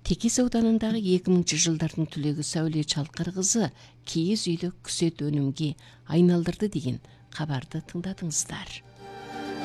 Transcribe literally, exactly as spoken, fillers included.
Текес ауданындағы эки миңчи жылдардын түлегі Сәуле Чалкар кызы кийиз үйдө күзөт өнүмгө айналдырды деген кабарды тыңдадыңыздар.